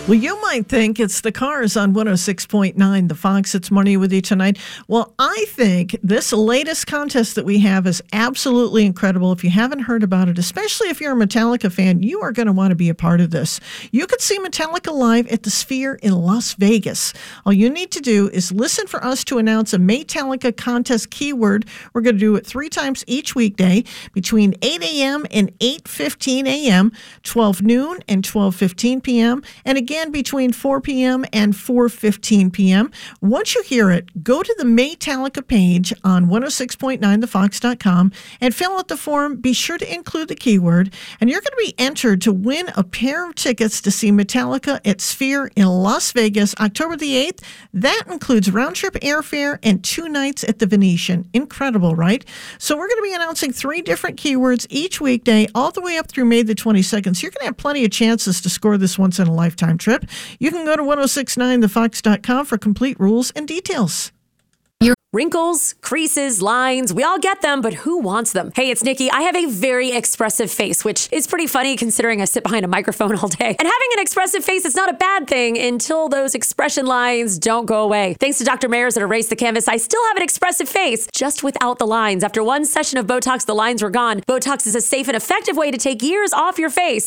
Well, you might think it's the Cars on 106.9, the Fox. It's Money with you tonight. Well, I think this latest contest that we have is absolutely incredible. If you haven't heard about it, especially if you're a Metallica fan, you are going to want to be a part of this. You could see Metallica live at the Sphere in Las Vegas. All you need to do is listen for us to announce a Metallica contest keyword. We're going to do it 3 times each weekday between 8 a.m. and 8:15 a.m., 12 noon and 12:15 p.m., and again, between 4 p.m. and 4:15 p.m. Once you hear it, go to the Metallica page on 106.9thefox.com and fill out the form. Be sure to include the keyword, and you're going to be entered to win a pair of tickets to see Metallica at Sphere in Las Vegas, October the 8th. That includes round-trip airfare and 2 nights at the Venetian. Incredible, right? So we're going to be announcing 3 different keywords each weekday, all the way up through May the 22nd. So you're going to have plenty of chances to score this once-in-a-lifetime trip. You can go to 1069thefox.com for complete rules and details. Wrinkles, creases, lines, we all get them, but who wants them? Hey, it's Nikki. I have a very expressive face, which is pretty funny considering I sit behind a microphone all day. And having an expressive face is not a bad thing until those expression lines don't go away. Thanks to Dr. Mayers that erased the canvas, I still have an expressive face, just without the lines. After one session of Botox, the lines were gone. Botox is a safe and effective way to take years off your face.